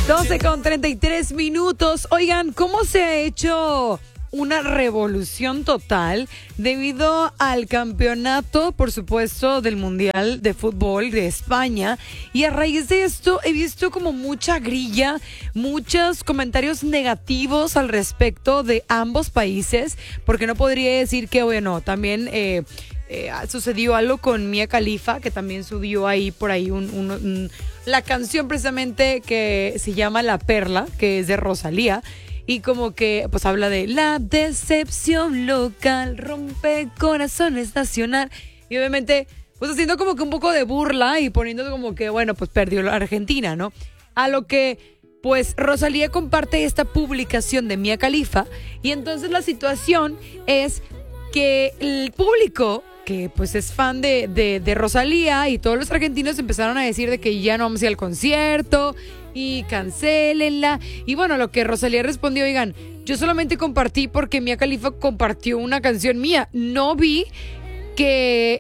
12:33. Oigan, ¿cómo se ha hecho una revolución total debido al campeonato, por supuesto, del Mundial de Fútbol de España? Y a raíz de esto he visto como mucha grilla, muchos comentarios negativos al respecto de ambos países, porque no podría decir que, bueno, también sucedió algo con Mia Khalifa, que también subió ahí por ahí la canción precisamente que se llama La Perla, que es de Rosalía. Y como que pues habla de la decepción local, rompe corazones nacional. Y obviamente pues haciendo como que un poco de burla y poniendo como que bueno, pues perdió la Argentina, ¿no? A lo que pues Rosalía comparte esta publicación de Mia Khalifa. Y entonces la situación es que el público, que pues es fan de Rosalía, y todos los argentinos empezaron a decir de que ya no vamos a ir al concierto y cancélenla. Y bueno, lo que Rosalía respondió: oigan, yo solamente compartí porque Mia Khalifa compartió una canción mía. No vi que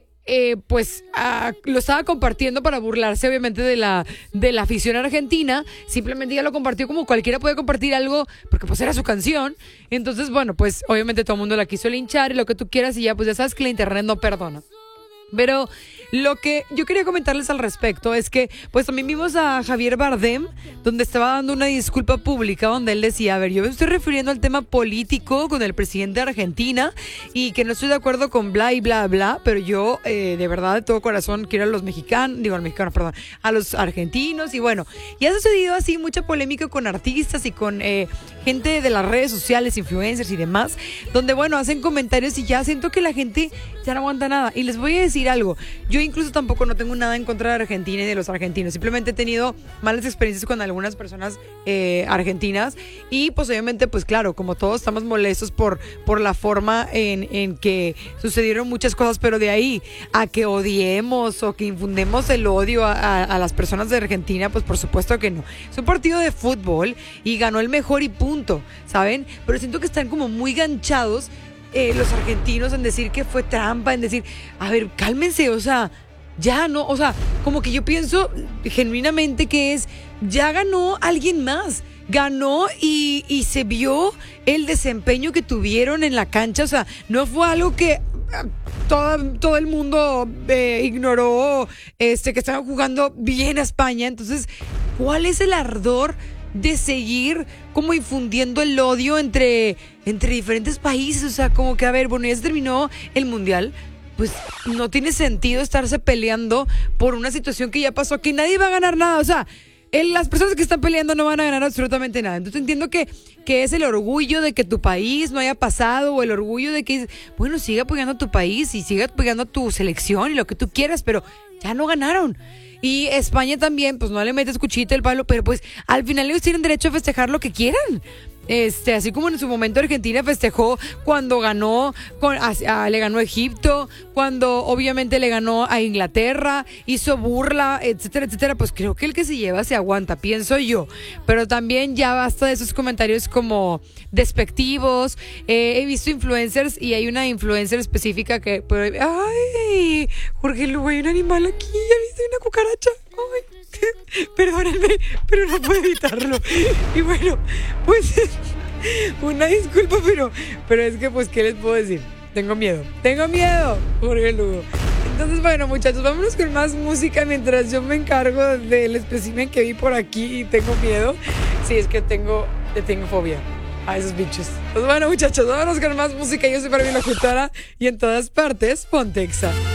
lo estaba compartiendo para burlarse obviamente de la afición argentina. Simplemente ella lo compartió como cualquiera puede compartir algo, porque pues era su canción. Entonces bueno, pues obviamente todo el mundo la quiso linchar y lo que tú quieras, y ya pues ya sabes que la internet no perdona. Pero lo que yo quería comentarles al respecto es que pues también vimos a Javier Bardem, donde estaba dando una disculpa pública, donde él decía: a ver, yo me estoy refiriendo al tema político con el presidente de Argentina y que no estoy de acuerdo con bla y bla bla, pero yo de verdad de todo corazón quiero a los mexicanos, a los argentinos. Y bueno, y ha sucedido así mucha polémica con artistas y con gente de las redes sociales, influencers y demás, donde bueno, hacen comentarios y ya siento que la gente ya no aguanta nada. Y les voy a decir algo: yo incluso tampoco no tengo nada en contra de Argentina y de los argentinos, simplemente he tenido malas experiencias con algunas personas argentinas, y pues obviamente pues claro, como todos estamos molestos por la forma en que sucedieron muchas cosas, pero de ahí a que odiemos o que infundemos el odio a las personas de Argentina, pues por supuesto que no. Es un partido de fútbol y ganó el mejor y punto, ¿saben? Pero siento que están como muy ganchados los argentinos en decir que fue trampa, en decir, a ver, cálmense, o sea, ya no, o sea, como que yo pienso genuinamente que ya ganó alguien más, ganó y se vio el desempeño que tuvieron en la cancha. O sea, no fue algo que todo el mundo ignoró, que estaban jugando bien a España. Entonces, ¿cuál es el ardor de seguir como infundiendo el odio entre diferentes países? O sea, como que, a ver, bueno, ya se terminó el Mundial, pues no tiene sentido estarse peleando por una situación que ya pasó, que nadie va a ganar nada. O sea, las personas que están peleando no van a ganar absolutamente nada. Entonces entiendo que es el orgullo de que tu país no haya pasado, o el orgullo de que, bueno, sigue apoyando a tu país y sigue apoyando a tu selección y lo que tú quieras, pero ya no ganaron. Y España también, pues no le metes cuchillito el palo, pero pues al final ellos tienen derecho a festejar lo que quieran. Así como en su momento Argentina festejó cuando ganó, le ganó a Egipto, cuando obviamente le ganó a Inglaterra, hizo burla, etcétera, etcétera. Pues creo que el que se lleva se aguanta, pienso yo. Pero también ya basta de esos comentarios como despectivos. He visto influencers, y hay una influencer específica que, ay, Jorge Lugo, hay un animal aquí, ¿ya viste? Una cucaracha. Ay, perdónenme, pero no puedo evitarlo. Y bueno, pues una disculpa, pero es que pues, ¿qué les puedo decir? Tengo miedo, Jorge Lugo. Entonces bueno, muchachos, vámonos con más música mientras yo me encargo del espécimen que vi por aquí y tengo miedo. Sí, es que tengo fobia a esos bichos. Pues bueno, muchachos, vámonos con más música. Yo soy Barbie Locutora, y en todas partes, ponte Exa.